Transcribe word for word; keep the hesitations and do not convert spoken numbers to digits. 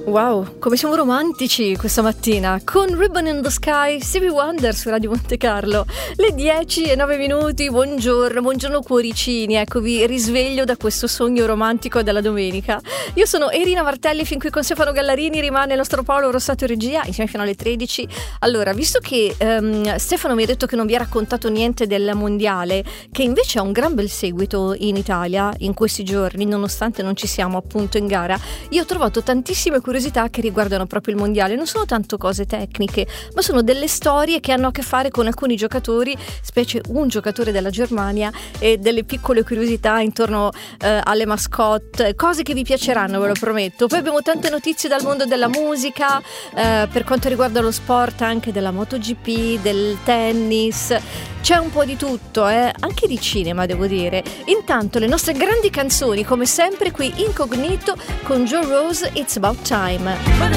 Wow, come siamo romantici questa mattina con Ribbon in the Sky, Stevie Wonder su Radio Monte Carlo. Le dieci e nove minuti, buongiorno, buongiorno cuoricini, ecco vi risveglio da questo sogno romantico della domenica. Io sono Irina Martelli, fin qui con Stefano Gallarini rimane il nostro Paolo Rossato in regia, insieme fino alle tredici. Allora, visto che um, Stefano mi ha detto che non vi ha raccontato niente del mondiale, che invece ha un gran bel seguito in Italia in questi giorni, nonostante non ci siamo appunto in gara, io ho trovato tantissime curiosità che riguardano proprio il mondiale. Non sono tanto cose tecniche, ma sono delle storie che hanno a che fare con alcuni giocatori, specie un giocatore della Germania, e delle piccole curiosità intorno eh, alle mascotte, cose che vi piaceranno, ve lo prometto. Poi abbiamo tante notizie dal mondo della musica, eh, per quanto riguarda lo sport, anche della MotoGP, del tennis, c'è un po' di tutto, eh? Anche di cinema devo dire. Intanto le nostre grandi canzoni, come sempre qui Incognito con Joe Rose, It's About Time.